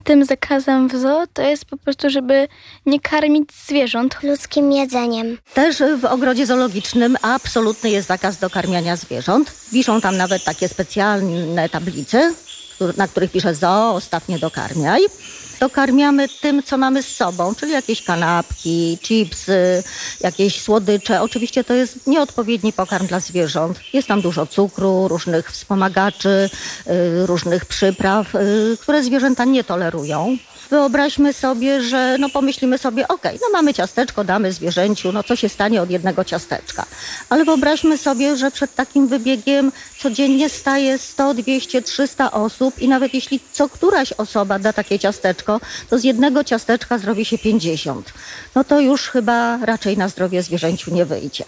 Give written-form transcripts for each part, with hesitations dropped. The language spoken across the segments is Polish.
Tym zakazem w zoo to jest po prostu, żeby nie karmić zwierząt ludzkim jedzeniem. Też w ogrodzie zoologicznym absolutny jest zakaz dokarmiania zwierząt. Wiszą tam nawet takie specjalne tablice, na których pisze zoo, ostatnio dokarmiaj. Dokarmiamy tym, co mamy z sobą, czyli jakieś kanapki, chipsy, jakieś słodycze. Oczywiście to jest nieodpowiedni pokarm dla zwierząt. Jest tam dużo cukru, różnych wspomagaczy, różnych przypraw, które zwierzęta nie tolerują. Wyobraźmy sobie, że pomyślimy sobie, mamy ciasteczko, damy zwierzęciu, co się stanie od jednego ciasteczka. Ale wyobraźmy sobie, że przed takim wybiegiem codziennie staje 100, 200, 300 osób i nawet jeśli co któraś osoba da takie ciasteczko, to z jednego ciasteczka zrobi się 50. To już chyba raczej na zdrowie zwierzęciu nie wyjdzie.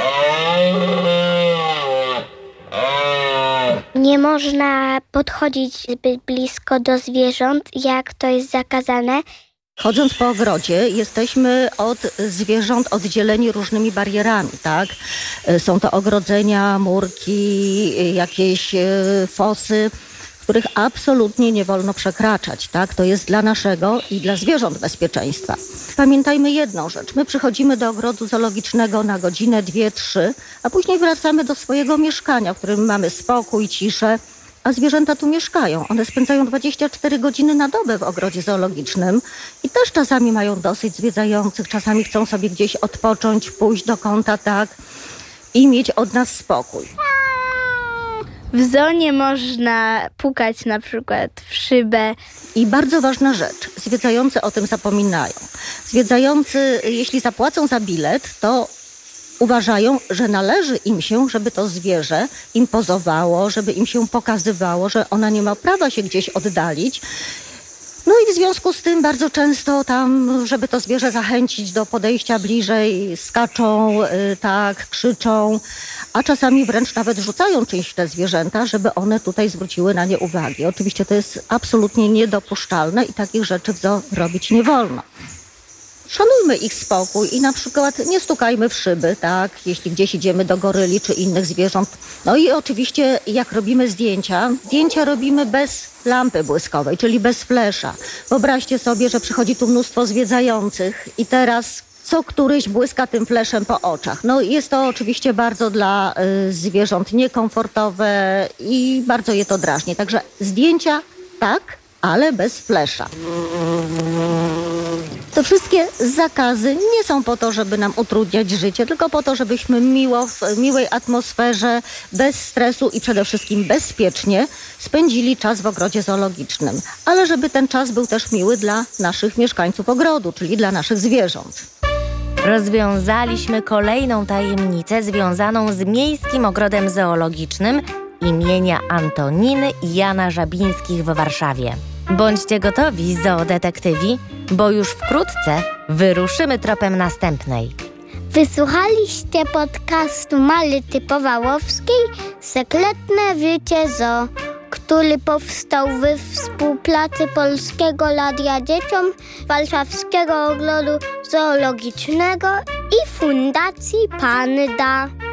Nie można podchodzić zbyt blisko do zwierząt, jak to jest zakazane. Chodząc po ogrodzie, jesteśmy od zwierząt oddzieleni różnymi barierami, tak? Są to ogrodzenia, murki, jakieś fosy, których absolutnie nie wolno przekraczać, tak? To jest dla naszego i dla zwierząt bezpieczeństwa. Pamiętajmy jedną rzecz. My przychodzimy do ogrodu zoologicznego na godzinę, 2, 3, a później wracamy do swojego mieszkania, w którym mamy spokój, ciszę, a zwierzęta tu mieszkają. One spędzają 24 godziny na dobę w ogrodzie zoologicznym i też czasami mają dosyć zwiedzających, czasami chcą sobie gdzieś odpocząć, pójść do kąta, tak? I mieć od nas spokój. W zoo nie można pukać na przykład w szybę. I bardzo ważna rzecz, zwiedzający o tym zapominają. Zwiedzający, jeśli zapłacą za bilet, to uważają, że należy im się, żeby to zwierzę im pozowało, żeby im się pokazywało, że ona nie ma prawa się gdzieś oddalić. I w związku z tym bardzo często tam, żeby to zwierzę zachęcić do podejścia bliżej, skaczą, tak, krzyczą, a czasami wręcz nawet rzucają czymś w te zwierzęta, żeby one tutaj zwróciły na nie uwagę. Oczywiście to jest absolutnie niedopuszczalne i takich rzeczy w zoo robić nie wolno. Szanujmy ich spokój i na przykład nie stukajmy w szyby, tak, jeśli gdzieś idziemy do goryli czy innych zwierząt. I oczywiście jak robimy zdjęcia robimy bez lampy błyskowej, czyli bez flesza. Wyobraźcie sobie, że przychodzi tu mnóstwo zwiedzających i teraz co któryś błyska tym fleszem po oczach. Jest to oczywiście bardzo dla zwierząt niekomfortowe i bardzo je to drażni. Także zdjęcia tak, ale bez flesza. To wszystkie zakazy nie są po to, żeby nam utrudniać życie, tylko po to, żebyśmy w miłej atmosferze, bez stresu i przede wszystkim bezpiecznie spędzili czas w ogrodzie zoologicznym. Ale żeby ten czas był też miły dla naszych mieszkańców ogrodu, czyli dla naszych zwierząt. Rozwiązaliśmy kolejną tajemnicę związaną z Miejskim Ogrodem Zoologicznym imienia Antoniny i Jana Żabińskich w Warszawie. Bądźcie gotowi, zoodetektywi, bo już wkrótce wyruszymy tropem następnej. Wysłuchaliście podcastu Maryty Powałowskiej Sekretne życie zoo, który powstał we współpracy Polskiego Radia Dzieciom, Warszawskiego Ogrodu Zoologicznego i Fundacji Panda.